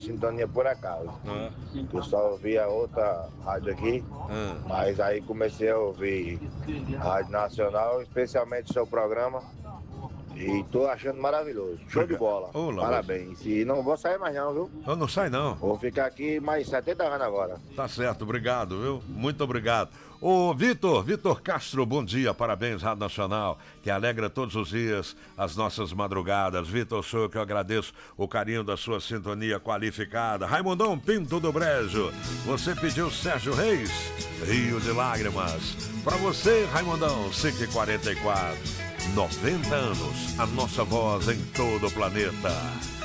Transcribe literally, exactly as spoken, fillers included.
sintonia por acaso. Ah. Eu só ouvia outra rádio aqui, Ah. mas aí comecei a ouvir a Rádio Nacional, especialmente o seu programa. E tô achando maravilhoso. Show de bola. Ô, Laura. Parabéns. E não vou sair mais não, viu? Eu não sai não. Vou ficar aqui mais setenta anos agora. Tá certo, obrigado, viu? Muito obrigado. Ô, Vitor, Vitor Castro, bom dia, parabéns, Rádio Nacional, que alegra todos os dias as nossas madrugadas. Vitor, sou eu que eu agradeço o carinho da sua sintonia qualificada. Raimundão Pinto do Brejo, você pediu Sérgio Reis, Rio de Lágrimas. Pra você, Raimundão, cinco e quarenta e quatro. noventa anos, a nossa voz em todo o planeta.